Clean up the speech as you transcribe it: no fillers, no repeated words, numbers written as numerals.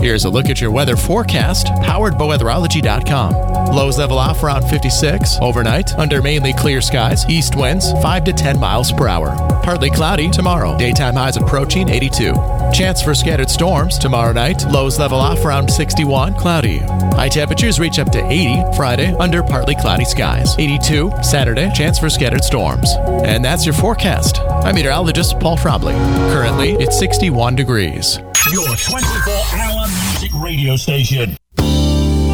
Here's a look at your weather forecast, powered by weatherology.com. Lows level off around 56. Overnight, under mainly clear skies, east winds 5 to 10 miles per hour. Partly cloudy tomorrow. Daytime highs approaching 82. Chance for scattered storms tomorrow night. Lows level off around 61. Cloudy. High temperatures reach up to 80 Friday under partly cloudy skies. 82 Saturday. Chance for scattered storms. And that's your forecast. I'm meteorologist Paul Trombley. Currently, it's 61 degrees. Your 24-hour music radio station.